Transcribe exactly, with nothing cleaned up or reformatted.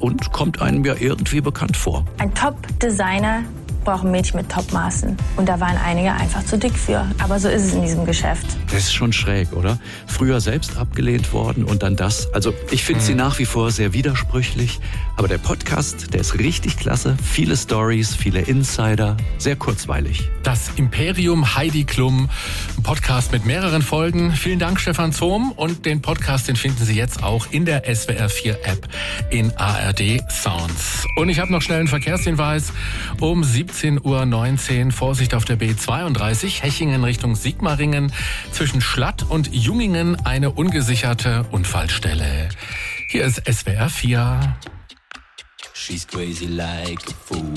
und kommt einem ja irgendwie bekannt vor. Ein Top-Designer braucht ein Mädchen mit Topmaßen. Und da waren einige einfach zu dick für. Aber so ist es in diesem Geschäft. Das ist schon schräg, oder? Früher selbst abgelehnt worden und dann das. Also ich finde mhm. sie nach wie vor sehr widersprüchlich. Aber der Podcast, der ist richtig klasse. Viele Stories, viele Insider, sehr kurzweilig. Das Imperium Heidi Klum, ein Podcast mit mehreren Folgen. Vielen Dank, Stefan Zohm. Und den Podcast, den finden Sie jetzt auch in der S W R vier App in A R D Sounds. Und ich habe noch schnell einen Verkehrshinweis. Um siebzehn Uhr neunzehn Vorsicht auf der B zweiunddreißig, Hechingen Richtung Sigmaringen. Zwischen Schlatt und Jungingen eine ungesicherte Unfallstelle. Hier ist S W R vier. She's crazy like a fool.